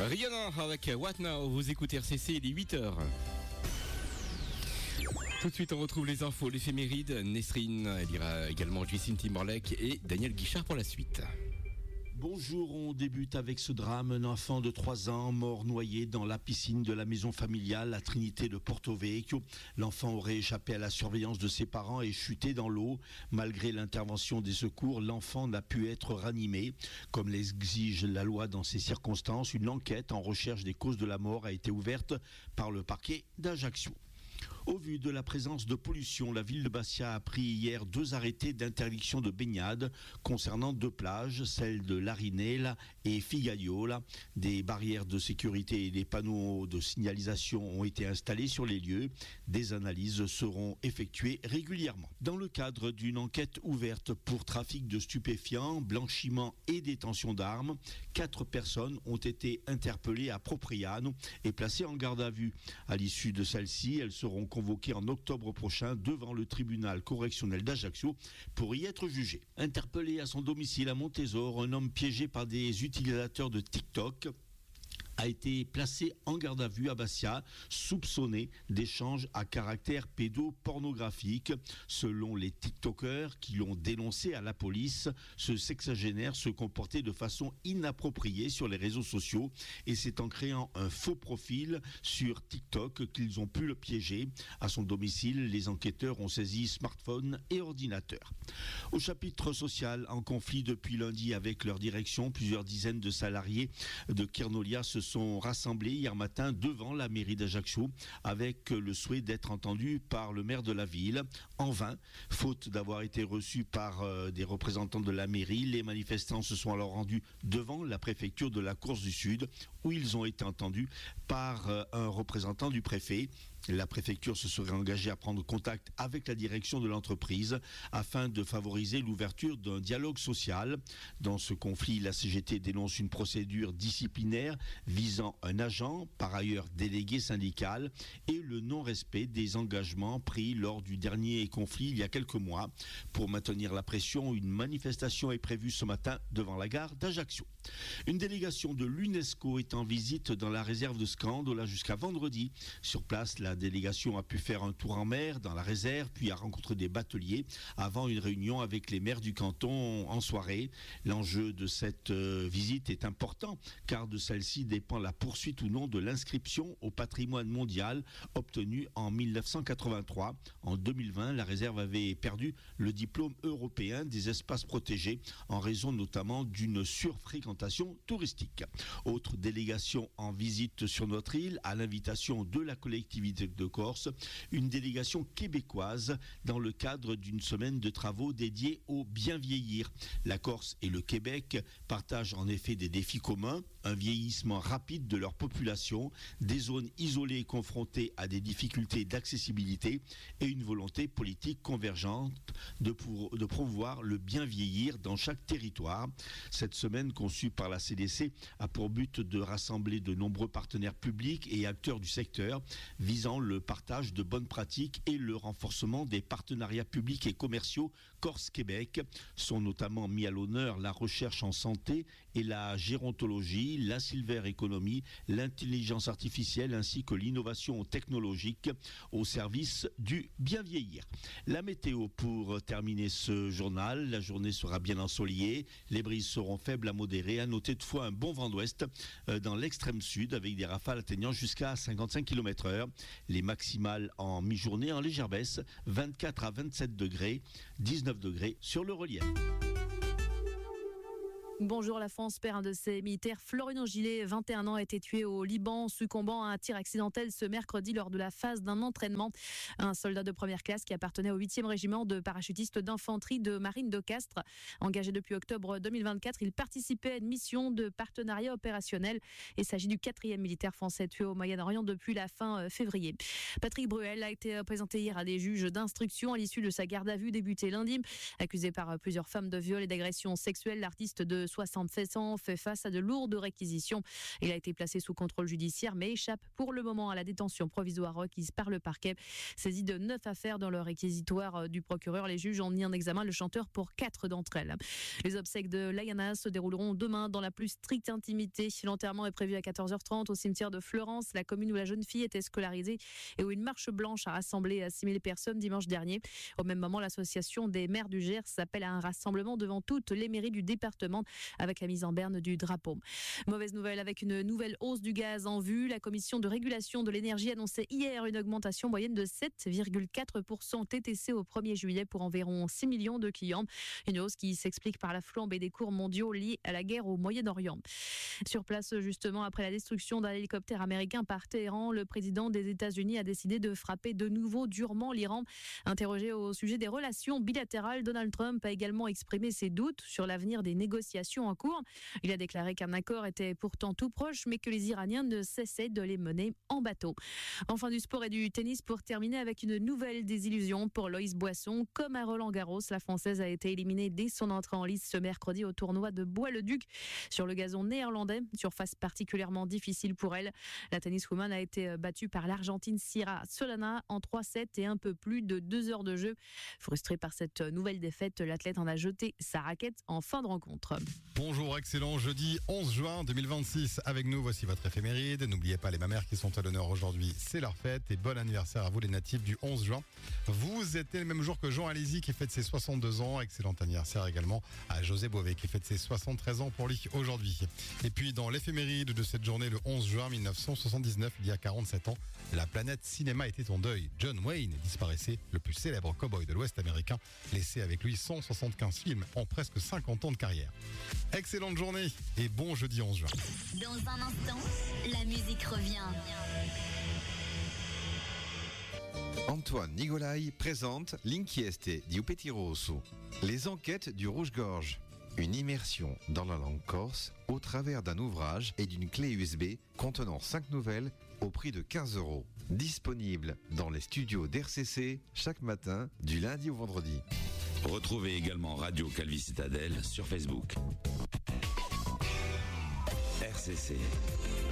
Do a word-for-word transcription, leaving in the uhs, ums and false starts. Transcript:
Rihanna avec What Now, vous écoutez R C C, il est huit heures. Tout de suite, on retrouve les infos, l'éphéméride, Nesrine, elle ira également Justin Timberlake et Daniel Guichard pour la suite. Bonjour, on débute avec ce drame. Un enfant de trois ans mort noyé dans la piscine de la maison familiale, la Trinité de Porto Vecchio. L'enfant aurait échappé à la surveillance de ses parents et chuté dans l'eau. Malgré l'intervention des secours, l'enfant n'a pu être ranimé. Comme l'exige la loi dans ces circonstances, une enquête en recherche des causes de la mort a été ouverte par le parquet d'Ajaccio. Au vu de la présence de pollution, la ville de Bastia a pris hier deux arrêtés d'interdiction de baignade concernant deux plages, celles de Larinella et Figaiola. Des barrières de sécurité et des panneaux de signalisation ont été installés sur les lieux. Des analyses seront effectuées régulièrement. Dans le cadre d'une enquête ouverte pour trafic de stupéfiants, blanchiment et détention d'armes, quatre personnes ont été interpellées à Propriano et placées en garde à vue. À l'issue de celle-ci, elles seront convoquées en octobre prochain devant le tribunal correctionnel d'Ajaccio pour y être jugées. Interpellé à son domicile à Montésor, un homme piégé par des utilisateurs de TikTok a été placé en garde à vue à Bastia, soupçonné d'échanges à caractère pédopornographique. Selon les TikTokers qui l'ont dénoncé à la police, ce sexagénaire se comportait de façon inappropriée sur les réseaux sociaux et c'est en créant un faux profil sur TikTok qu'ils ont pu le piéger. À son domicile, les enquêteurs ont saisi smartphone et ordinateur. Au chapitre social, en conflit depuis lundi avec leur direction, plusieurs dizaines de salariés de Kernolia se sont rassemblés hier matin devant la mairie d'Ajaccio avec le souhait d'être entendus par le maire de la ville. En vain, faute d'avoir été reçus par euh, des représentants de la mairie, les manifestants se sont alors rendus devant la préfecture de la Corse du Sud où ils ont été entendus par euh, un représentant du préfet. La préfecture se serait engagée à prendre contact avec la direction de l'entreprise afin de favoriser l'ouverture d'un dialogue social. Dans ce conflit, la C G T dénonce une procédure disciplinaire visant un agent, par ailleurs délégué syndical, et le non-respect des engagements pris lors du dernier conflit il y a quelques mois. Pour maintenir la pression, une manifestation est prévue ce matin devant la gare d'Ajaccio. Une délégation de l'UNESCO est en visite dans la réserve de Scandola jusqu'à vendredi. Sur place, la La délégation a pu faire un tour en mer dans la réserve, puis a rencontré des bateliers avant une réunion avec les maires du canton en soirée. L'enjeu de cette euh, visite est important, car de celle-ci dépend la poursuite ou non de l'inscription au patrimoine mondial obtenue en mille neuf cent quatre-vingt-trois. En deux mille vingt, la réserve avait perdu le diplôme européen des espaces protégés en raison notamment d'une surfréquentation touristique. Autre délégation en visite sur notre île, à l'invitation de la collectivité de Corse, une délégation québécoise dans le cadre d'une semaine de travaux dédiés au bien vieillir. La Corse et le Québec partagent en effet des défis communs, un vieillissement rapide de leur population, des zones isolées confrontées à des difficultés d'accessibilité et une volonté politique convergente de, pour, de promouvoir le bien vieillir dans chaque territoire. Cette semaine conçue par la C D C a pour but de rassembler de nombreux partenaires publics et acteurs du secteur visant le partage de bonnes pratiques et le renforcement des partenariats publics et commerciaux Corse-Québec. Sont notamment mis à l'honneur la recherche en santé et la gérontologie, la silver economy, l'intelligence artificielle ainsi que l'innovation technologique au service du bien vieillir. La météo pour terminer ce journal, la journée sera bien ensoleillée, les brises seront faibles à modérées, à noter toutefois un bon vent d'ouest dans l'extrême sud avec des rafales atteignant jusqu'à cinquante-cinq kilomètres heure. Les maximales en mi-journée en légère baisse, vingt-quatre à vingt-sept degrés, dix-neuf degrés sur le relief. Bonjour, la France perd un de ses militaires. Florino Gillet, vingt et un ans, a été tué au Liban, succombant à un tir accidentel ce mercredi lors de la phase d'un entraînement. Un soldat de première classe qui appartenait au huitième régiment de parachutistes d'infanterie de marine de Castres. Engagé depuis octobre deux mille vingt-quatre, il participait à une mission de partenariat opérationnel. Il s'agit du quatrième militaire français tué au Moyen-Orient depuis la fin février. Patrick Bruel a été présenté hier à des juges d'instruction à l'issue de sa garde à vue débutée lundi. Accusé par plusieurs femmes de viol et d'agression sexuelle, l'artiste de de soixante-sept ans fait face à de lourdes réquisitions. Il a été placé sous contrôle judiciaire mais échappe pour le moment à la détention provisoire requise par le parquet. Saisi de neuf affaires dans le réquisitoire du procureur, les juges ont mis en examen le chanteur pour quatre d'entre elles. Les obsèques de Laiana se dérouleront demain dans la plus stricte intimité. L'enterrement est prévu à quatorze heures trente au cimetière de Florence, la commune où la jeune fille était scolarisée et où une marche blanche a rassemblé six mille personnes dimanche dernier. Au même moment, l'association des maires du Gers s'appelle à un rassemblement devant toutes les mairies du département avec la mise en berne du drapeau. Mauvaise nouvelle avec une nouvelle hausse du gaz en vue. La commission de régulation de l'énergie annonçait hier une augmentation moyenne de sept virgule quatre pour cent T T C au premier juillet pour environ six millions de clients. Une hausse qui s'explique par la flambée des cours mondiaux liés à la guerre au Moyen-Orient. Sur place, justement, après la destruction d'un hélicoptère américain par Téhéran, le président des États-Unis a décidé de frapper de nouveau durement l'Iran. Interrogé au sujet des relations bilatérales, Donald Trump a également exprimé ses doutes sur l'avenir des négociations en cours. Il a déclaré qu'un accord était pourtant tout proche, mais que les Iraniens ne cessaient de les mener en bateau. Enfin, du sport et du tennis pour terminer avec une nouvelle désillusion pour Loïs Boisson. Comme à Roland-Garros, la Française a été éliminée dès son entrée en lice ce mercredi au tournoi de Bois-le-Duc sur le gazon néerlandais, surface particulièrement difficile pour elle. La tenniswoman a été battue par l'Argentine Sira Solana en trois sept et un peu plus de deux heures de jeu. Frustrée par cette nouvelle défaite, l'athlète en a jeté sa raquette en fin de rencontre. Bonjour, excellent jeudi onze juin deux mille vingt-six. Avec nous, voici votre éphéméride. N'oubliez pas les mamères qui sont à l'honneur aujourd'hui, c'est leur fête. Et bon anniversaire à vous les natifs du onze juin. Vous êtes le même jour que Jean Alési qui fête ses soixante-deux ans. Excellent anniversaire également à José Bové qui fête ses soixante-treize ans pour lui aujourd'hui. Et puis dans l'éphéméride de cette journée, le onze juin mille neuf cent soixante-dix-neuf, il y a quarante-sept ans, la planète cinéma était en deuil. John Wayne disparaissait, le plus célèbre cow-boy de l'Ouest américain, laissé avec lui cent soixante-quinze films en presque cinquante ans de carrière. Excellente journée et bon jeudi onze juin. Dans un instant, la musique revient. Antoine Nigolai présente L'inchieste di Petit Rosso, les enquêtes du Rouge-Gorge. Une immersion dans la langue corse au travers d'un ouvrage et d'une clé U S B contenant cinq nouvelles au prix de quinze euros. Disponible dans les studios d'R C C chaque matin du lundi au vendredi. Retrouvez également Radio Calvi Citadelle sur Facebook. R C C.